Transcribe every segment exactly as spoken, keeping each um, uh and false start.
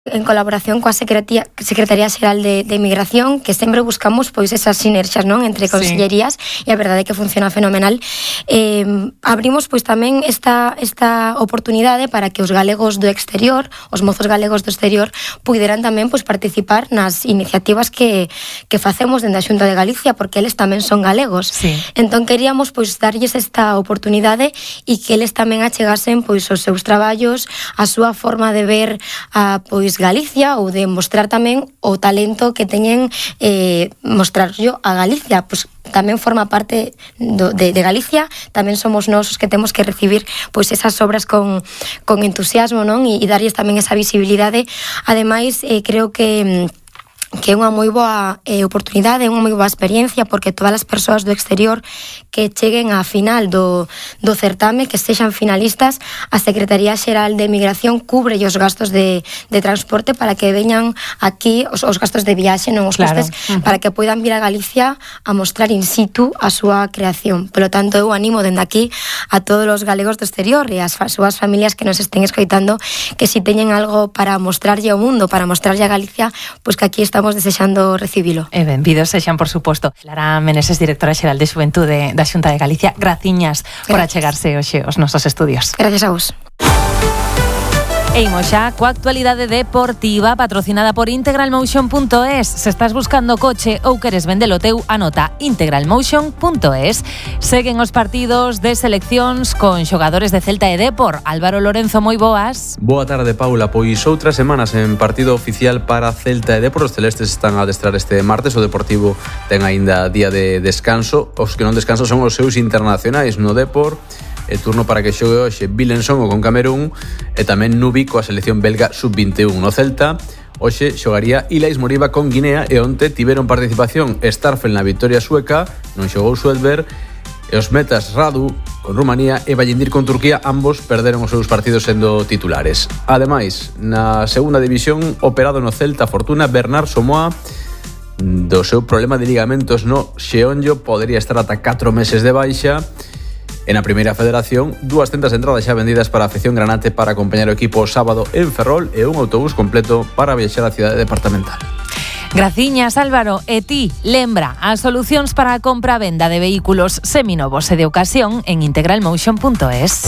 en colaboración coa Secretaría, Secretaría Xeral de, de Migración, que sempre buscamos pois esas sinerxias, non, entre consellerías, sí. E a verdade é que funciona fenomenal. Eh, abrimos pois tamén esta, esta oportunidade para que os galegos do exterior, os mozos galegos do exterior, puderan tamén pois participar nas iniciativas que, que facemos dende a Xunta de Galicia, porque eles tamén son galegos. Sí. Entón queríamos pois darlles esta oportunidade e que eles tamén achegasen pois os seus traballos, a súa forma de ver a pois Galicia, ou de mostrar tamén o talento que teñen, eh, mostrar yo a Galicia, pois tamén forma parte do, de, de Galicia, tamén somos nós os que temos que recibir pois esas obras con, con entusiasmo, non? E, e darlles tamén esa visibilidade. Ademais, eh, creo que que é unha moi boa eh, oportunidade, é unha moi boa experiencia, porque todas as persoas do exterior que cheguen á final do, do certame, que sexan finalistas, a Secretaría Xeral de Migración cubre os gastos de, de transporte para que veñan aquí, os, os gastos de viaxe, non os claro. costes, uh-huh. Para que poidan vir a Galicia a mostrar in situ a súa creación. Polo tanto, eu animo dende aquí a todos os galegos do exterior e as súas familias que nos estén escoitando, que si teñen algo para mostrarlle ao mundo, para mostrarlle a Galicia, pois que aquí está estamos desexando recibilo. E benvidos sexan, por suposto. Lara Meneses, directora xeral de Xuventude da Xunta de Galicia, graciñas por achegarse hoxe aos nosos estudios. Gracias a vos. E imos xa coa actualidade deportiva patrocinada por integral motion punto es. Se estás buscando coche ou queres vendelo teu, anota integral motion punto es. Seguen os partidos de seleccións con xogadores de Celta e Depor. Álvaro Lorenzo, moi boas. Boa tarde, Paula. Pois outras semanas en partido oficial para Celta e Depor. Os celestes están a adestrar este martes. O Deportivo ten aínda día de descanso. Os que non descansan son os seus internacionais no Depor. E turno para que xogue hoxe Vilenson con Camerún e tamén Nubi coa selección belga sub vinte e un. No Celta hoxe xogaría Ilais Moriba con Guinea e onte tiveron participación Starfel na victoria sueca, non xogou Suedberg, e os metas Radu con Rumanía e Vallendir con Turquía, ambos perderon os seus partidos sendo titulares. Ademais, na segunda división, operado no Celta Fortuna, Bernard Somoa do seu problema de ligamentos no xeonllo, podería estar ata catro meses de baixa. En a primeira federación, dúascentas entradas xa vendidas para a afección granate para acompañar o equipo o sábado en Ferrol e un autobús completo para viaxar á cidade departamental. Graciñas, Álvaro. E ti, lembra as solucións para a compra e venda de vehículos seminovos e de ocasión en integral motion punto es.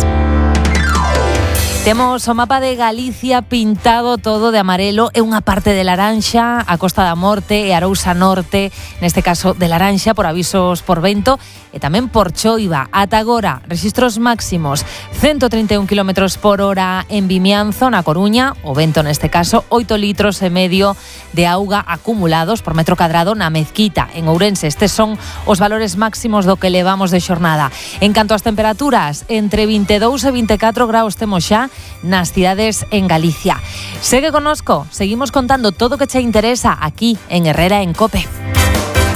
Temos o mapa de Galicia pintado todo de amarelo e unha parte de laranxa, a Costa da Morte e Arousa Norte, neste caso de laranxa por avisos por vento e tamén por choiva. Ata agora, rexistros máximos ciento trinta e un kilómetros por hora en Vimianzo, na Coruña, o vento neste caso oito litros e medio de auga acumulados por metro cadrado na Mezquita, en Ourense. Estes son os valores máximos do que levamos de xornada. En canto ás temperaturas, entre vinte e dous e vinte e catro graus temos xa nas cidades en Galicia. Segue connosco, seguimos contando todo o que che interesa aquí en Herrera en COPE.